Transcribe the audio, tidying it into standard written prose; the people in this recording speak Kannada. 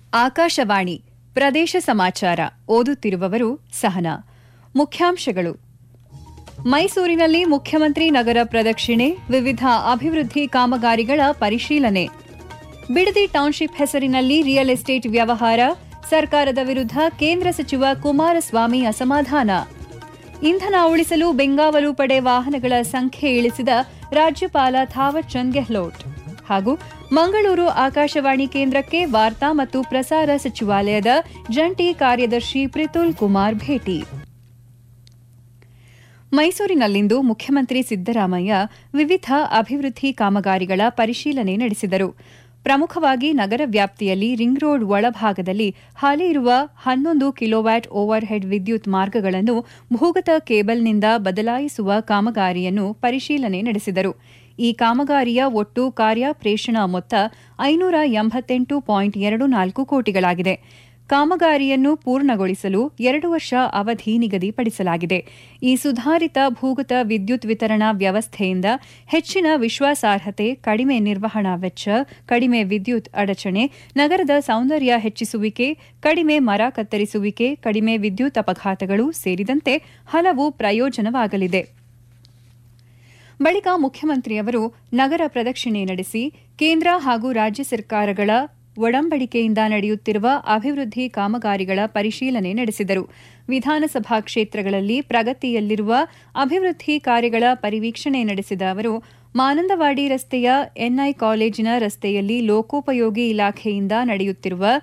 ಆಕಾಶವಾಣಿ ಪ್ರದೇಶ ಸಮಾಚಾರ ಓದುತ್ತಿರುವವರು ಸಹನಾ. ಮುಖ್ಯಾಂಶಗಳು. ಮೈಸೂರಿನಲ್ಲಿ ಮುಖ್ಯಮಂತ್ರಿ ನಗರ ಪ್ರದಕ್ಷಿಣೆ, ವಿವಿಧ ಅಭಿವೃದ್ಧಿ ಕಾಮಗಾರಿಗಳ ಪರಿಶೀಲನೆ. ಬಿಡದಿ ಟೌನ್ಶಿಪ್ ಹೆಸರಿನಲ್ಲಿ ರಿಯಲ್ ಎಸ್ಟೇಟ್ ವ್ಯವಹಾರ, ಸರ್ಕಾರದ ವಿರುದ್ಧ ಕೇಂದ್ರ ಸಚಿವ ಕುಮಾರಸ್ವಾಮಿ ಅಸಮಾಧಾನ. ಇಂಧನ ಉಳಿಸಲು ಬೆಂಗಾವಲು ಪಡೆ ವಾಹನಗಳ ಸಂಖ್ಯೆ ಇಳಿಸಿದ ರಾಜ್ಯಪಾಲ ಥಾವರ್ ಚಂದ್ ಗೆಹ್ಲೋಟ್. ಹಾಗೂ ಮಂಗಳೂರು ಆಕಾಶವಾಣಿ ಕೇಂದ್ರಕ್ಕೆ ವಾರ್ತಾ ಮತ್ತು ಪ್ರಸಾರ ಸಚಿವಾಲಯದ ಜಂಟಿ ಕಾರ್ಯದರ್ಶಿ ಪ್ರಿತುಲ್ ಕುಮಾರ್ ಭೇಟಿ. ಮೈಸೂರಿನಲ್ಲಿಂದು ಮುಖ್ಯಮಂತ್ರಿ ಸಿದ್ದರಾಮಯ್ಯ ವಿವಿಧ ಅಭಿವೃದ್ಧಿ ಕಾಮಗಾರಿಗಳ ಪರಿಶೀಲನೆ ನಡೆಸಿದರು. ಪ್ರಮುಖವಾಗಿ ನಗರ ವ್ಯಾಪ್ತಿಯಲ್ಲಿ ರಿಂಗ್ ರೋಡ್ ಒಳಭಾಗದಲ್ಲಿ ಹಾಲಿ ಇರುವ 11 ಕಿಲೋವ್ಯಾಟ್ ಓವರ್ ಹೆಡ್ ವಿದ್ಯುತ್ ಮಾರ್ಗಗಳನ್ನು ಭೂಗತ ಕೇಬಲ್ನಿಂದ ಬದಲಾಯಿಸುವ ಕಾಮಗಾರಿಯನ್ನು ಪರಿಶೀಲನೆ ನಡೆಸಿದರು. ಈ ಕಾಮಗಾರಿಯ ಒಟ್ಟು ಕಾರ್ಯಾಪ್ರೇಷಣ ಮೊತ್ತ 588.24 ಕೋಟಿಗಳಾಗಿದೆ. ಕಾಮಗಾರಿಯನ್ನು ಪೂರ್ಣಗೊಳಿಸಲು 2 ವರ್ಷ ಅವಧಿ ನಿಗದಿಪಡಿಸಲಾಗಿದೆ. ಈ ಸುಧಾರಿತ ಭೂಗತ ವಿದ್ಯುತ್ ವಿತರಣಾ ವ್ಯವಸ್ಥೆಯಿಂದ ಹೆಚ್ಚಿನ ವಿಶ್ವಾಸಾರ್ಹತೆ, ಕಡಿಮೆ ನಿರ್ವಹಣಾ ವೆಚ್ಚ, ಕಡಿಮೆ ವಿದ್ಯುತ್ ಅಡಚಣೆ, ನಗರದ ಸೌಂದರ್ಯ ಹೆಚ್ಚಿಸುವಿಕೆ, ಕಡಿಮೆ ಮರ ಕತ್ತರಿಸುವಿಕೆ, ಕಡಿಮೆ ವಿದ್ಯುತ್ ಅಪಘಾತಗಳು ಸೇರಿದಂತೆ ಹಲವು ಪ್ರಯೋಜನವಾಗಲಿದೆ. ಬಳಿಕ ಮುಖ್ಯಮಂತ್ರಿಯವರು ನಗರ ಪ್ರದಕ್ಷಿಣೆ ನಡೆಸಿ ಕೇಂದ್ರ ಹಾಗೂ ರಾಜ್ಯ ಸರ್ಕಾರಗಳ ಒಡಂಬಡಿಕೆಯಿಂದ ನಡೆಯುತ್ತಿರುವ ಅಭಿವೃದ್ಧಿ ಕಾಮಗಾರಿಗಳ ಪರಿಶೀಲನೆ ನಡೆಸಿದರು. ವಿಧಾನಸಭಾ ಕ್ಷೇತ್ರಗಳಲ್ಲಿ ಪ್ರಗತಿಯಲ್ಲಿರುವ ಅಭಿವೃದ್ಧಿ ಕಾರ್ಯಗಳ ಪರಿವೀಕ್ಷಣೆ ನಡೆಸಿದ ಅವರು ಮಾನಂದವಾಡಿ ರಸ್ತೆಯ ಎನ್ಐ ಕಾಲೇಜಿನ ರಸ್ತೆಯಲ್ಲಿ ಲೋಕೋಪಯೋಗಿ ಇಲಾಖೆಯಿಂದ ನಡೆಯುತ್ತಿರುವ